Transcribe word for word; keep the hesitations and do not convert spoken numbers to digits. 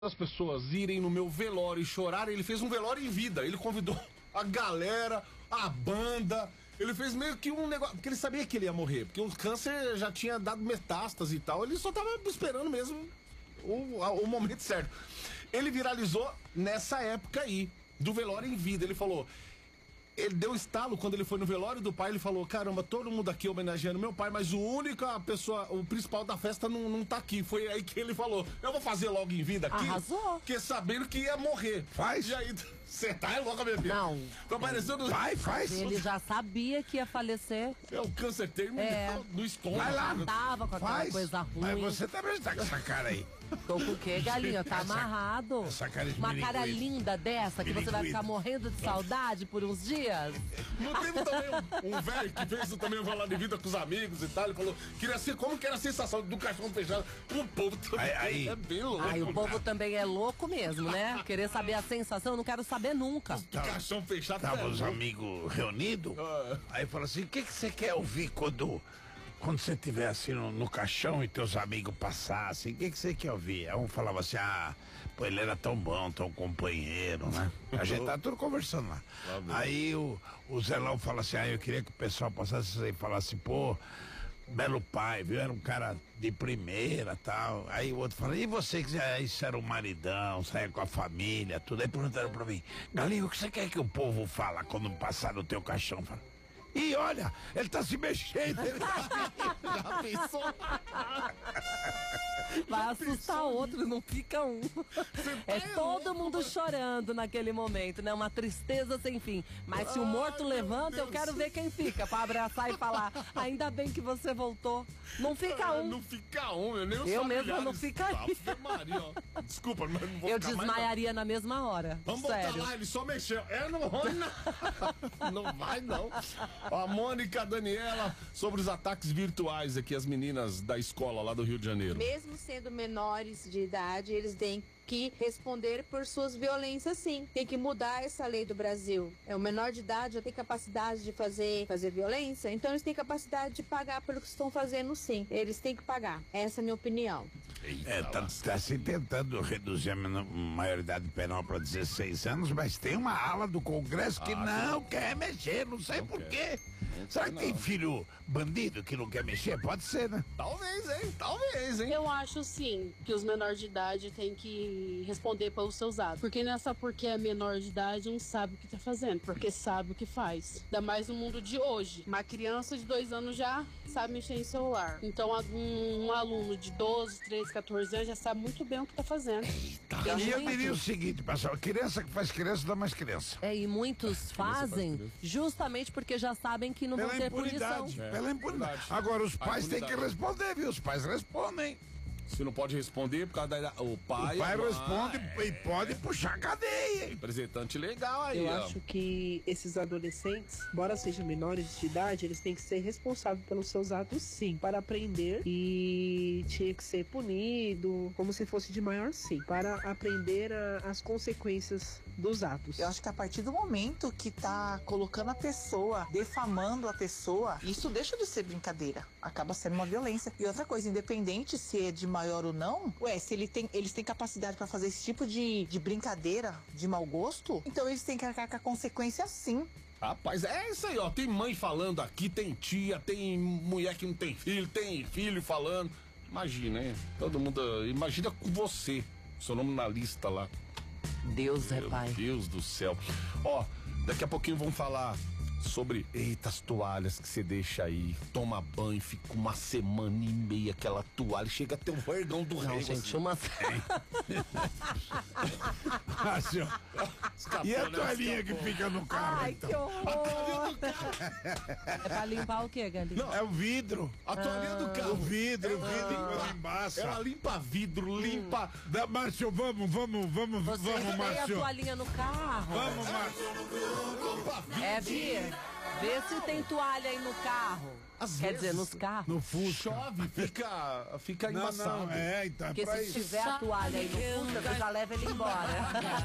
as pessoas irem no meu velório e chorarem, ele fez um velório em vida. Ele convidou a galera, a banda. Ele fez meio que um negócio, porque ele sabia que ele ia morrer, porque o câncer já tinha dado metástase e tal. Ele só tava esperando mesmo o, o momento certo. Ele viralizou nessa época aí, do velório em vida. Ele falou... Ele deu um estalo quando ele foi no velório do pai. Ele falou: caramba, todo mundo aqui homenageando meu pai, mas o único, a pessoa, o principal da festa não, não tá aqui. Foi aí que ele falou: eu vou fazer logo em vida aqui. Arrasou. Porque sabendo que ia morrer. Faz. E aí, você tá louca, minha filha? Não. Tô parecendo. Vai, faz. Ele já sabia que ia falecer. É o câncer terminal É. no estômago. Vai lá. Tava com aquela Faz. coisa ruim. Mas você também tá com essa cara aí. Tô com o quê, galinha? Tá Essa- amarrado. essa cara de Uma cara milinguido. linda dessa que você vai Milinguido. ficar morrendo de saudade por uns dias. Não teve também um, um velho que fez também um velório de vida com os amigos e tal. Ele falou: queria ser como que era a sensação do caixão fechado. O povo também Aí- aí- é bem louco. Ai, o povo também é louco mesmo, né? Querer saber a sensação, eu não quero saber nunca. Do caixão fechado. Tava é os louco. amigos reunidos. Ah. Aí falou assim: o que que você quer ouvir quando, quando você estiver assim no, no caixão e teus amigos passassem? O que que você quer ouvir? Aí um falava assim: ah, pô, ele era tão bom, tão companheiro, né? A gente tá tudo conversando lá. Aí o, o Zelão fala assim: ah, eu queria que o pessoal passasse e falasse: pô, belo pai, viu? Era um cara de primeira, tal. Aí o outro fala: e você que já isso era um maridão, saia com a família, tudo. Aí perguntaram pra mim: Galinho, o que você quer que o povo fala quando passar no teu caixão? Fala: e olha, ele tá se mexendo. Ele tá... Já pensou? Vai assustar outro, não fica um. É todo mundo chorando naquele momento, né? Uma tristeza sem fim. Mas se o morto levanta, eu quero ver quem fica pra abraçar e falar: ainda bem que você voltou. Não fica um. Não fica um, eu nem os Eu mesma familiares. não ficaria. Ave Maria, ó. Desculpa, mas não vou Eu ficar mais, desmaiaria na mesma hora. não. Vamos Sério. botar lá, ele só mexeu. É, não vai não. Não vai não. Ó, a Mônica, a Daniela, sobre os ataques virtuais aqui, as meninas da escola lá do Rio de Janeiro. Mesmo sendo menores de idade, eles têm que responder por suas violências, sim. Tem que mudar essa lei do Brasil. É, o menor de idade já tem capacidade de fazer, fazer violência, então eles têm capacidade de pagar pelo que estão fazendo, sim. Eles têm que pagar. Essa é a minha opinião. É, tá, tá se tentando reduzir a meno- maioridade penal para dezesseis anos, mas tem uma ala do Congresso que não quer mexer, não sei por quê. Será que tem filho bandido que não quer mexer? Pode ser, né? Talvez, hein? Talvez, hein? Eu acho sim que os menores de idade têm que responder pelos seus atos. Porque não é só porque é menor de idade não sabe o que tá fazendo, porque sabe o que faz. Ainda mais no mundo de hoje. Uma criança de dois anos já sabe mexer em celular. Então um, um aluno de doze, treze, catorze anos já sabe muito bem o que tá fazendo. Eu E eu muito- diria o seguinte, pessoal: criança que faz criança dá mais criança. É, e muitos fazem criança. justamente porque já sabem que não Pela vão ter punição. impunidade, É, pela impunidade. verdade. Agora, os A pais têm que impunidade. responder, viu? Os pais respondem. Se não pode responder por causa da... O pai... O pai a mãe, responde é, e pode puxar a cadeia. representante legal aí, Eu ó. acho que esses adolescentes, embora sejam menores de idade, eles têm que ser responsáveis pelos seus atos, sim, para aprender, e tinha que ser punido, como se fosse de maior, sim, para aprender a- as consequências dos atos. Eu acho que a partir do momento que tá colocando a pessoa, defamando a pessoa, isso deixa de ser brincadeira. Acaba sendo uma violência. E outra coisa, independente se é de maior ou não, ué, se ele tem, eles têm capacidade pra fazer esse tipo de, de brincadeira de mau gosto, então eles têm que arcar com a consequência, sim. Rapaz, é isso aí, ó. Tem mãe falando aqui, tem tia, tem mulher que não tem filho, tem filho falando. Imagina, hein? Todo mundo. Imagina com você. Seu nome na lista lá. Deus é Meu pai. Deus do céu. Ó, daqui a pouquinho vamos falar sobre, eita, as toalhas que você deixa aí, toma banho, fica uma semana e meia aquela toalha, chega até o vergão do Não, rei. gente, uma... Assim, ó. Escapou, E a né? toalhinha que Escapou. fica no carro, Ai, então? que horror! É pra limpar o quê, galinha? É o vidro. A toalhinha do carro. O vidro, o Ela vidro limpa- quando embaça. Ela limpa vidro, limpa. Da, Márcio, vamos, vamos, vamos, Você vamos, tem a Márcio. toalhinha no carro? Vamos, Márcio. É, Bia, vê se tem toalha aí no carro. Às Quer vezes, dizer, nos carros. No Fusca. Chove, fica, fica Não, embaçado. não, é, então é Porque pra se isso. tiver a toalha aí no Fusca, você já leva ele embora.